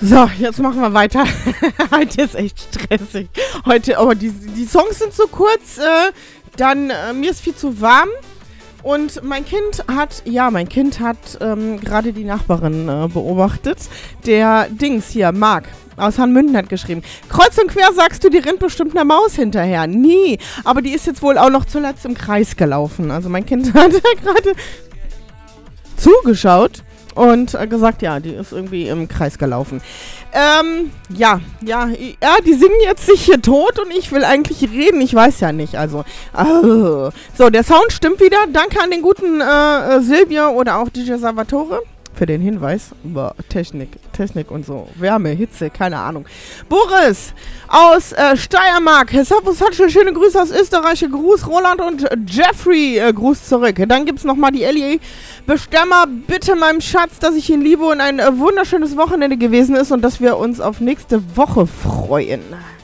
So, jetzt machen wir weiter. Heute ist echt stressig. Heute, aber die Songs sind so kurz. Mir ist viel zu warm. Und mein Kind hat gerade die Nachbarin beobachtet. Der Dings hier, Marc aus Hanmünden hat geschrieben. Kreuz und quer sagst du, die rennt bestimmt einer Maus hinterher. Nie. Aber die ist jetzt wohl auch noch zuletzt im Kreis gelaufen. Also mein Kind hat gerade zugeschaut. Und gesagt, ja, die ist irgendwie im Kreis gelaufen. Die singen jetzt sich hier tot und ich will eigentlich reden. Ich weiß ja nicht, also. So, der Sound stimmt wieder. Danke an den guten Silvia oder auch DJ Salvatore für den Hinweis über Technik und so. Wärme, Hitze, keine Ahnung. Boris aus Steiermark. Servus, schöne Grüße aus Österreich. Gruß Roland und Jeffrey. Gruß zurück. Dann gibt's nochmal die Ellie. Bestemmer bitte meinem Schatz, dass ich ihn liebe und ein wunderschönes Wochenende gewesen ist und dass wir uns auf nächste Woche freuen.